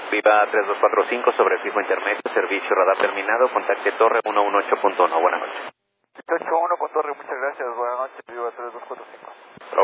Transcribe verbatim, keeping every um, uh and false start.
Viva tres dos cuatro cinco sobre el fijo intermedio, servicio radar terminado, contacte torre ciento dieciocho punto uno. Buenas noches. ciento ochenta y uno con torre, muchas gracias, buenas noches, Viva tres dos cuatro cinco.